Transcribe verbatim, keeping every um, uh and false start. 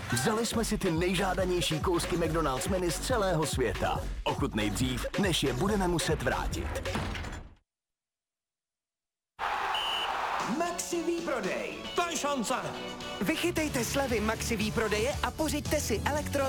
Vzali jsme si ty nejžádanější kousky McDonald's menu z celého světa. Ochutnej dřív, než je budeme muset vrátit. Maxi výprodej. To je šance. Vychytejte slevy Maxi výprodeje a pořiďte si elektro